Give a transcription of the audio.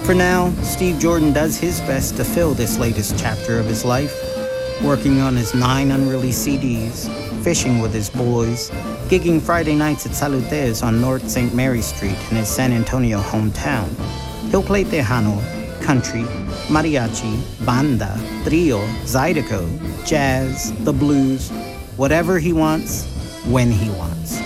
For now, Steve Jordan does his best to fill this latest chapter of his life, working on his 9 unreleased CDs, fishing with his boys, gigging Friday nights at Salutes on North St. Mary Street in his San Antonio hometown. He'll play Tejano, country, mariachi, banda, trio, zydeco, jazz, the blues, whatever he wants, when he wants.